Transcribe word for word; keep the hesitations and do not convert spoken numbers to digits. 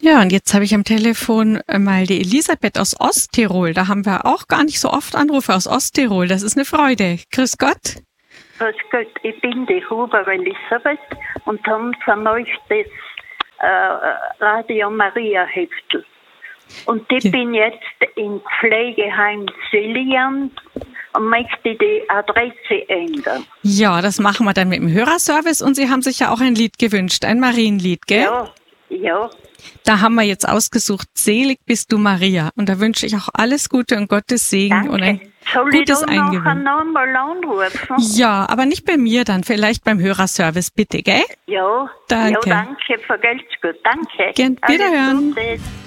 Ja, und jetzt habe ich am Telefon mal die Elisabeth aus Osttirol. Da haben wir auch gar nicht so oft Anrufe aus Osttirol. Das ist eine Freude. Grüß Gott. Grüß Gott, ich bin die Huber Elisabeth und habe von euch das äh, Radio Maria Heftel. Und ich ja. bin jetzt im Pflegeheim Selian und möchte die Adresse ändern. Ja, das machen wir dann mit dem Hörerservice. Und Sie haben sich ja auch ein Lied gewünscht, ein Marienlied, gell? Ja, ja. Da haben wir jetzt ausgesucht, Selig bist du Maria. Und da wünsche ich auch alles Gute und Gottes Segen. Danke. Und ein Soll gutes ich da noch Eingewöhnen. einmal anrufen? Ja, aber nicht bei mir dann, vielleicht beim Hörerservice, bitte, gell? Ja, danke. Ja, danke, vergelt's gut. Danke. Gern wiederhören. Alles Gute.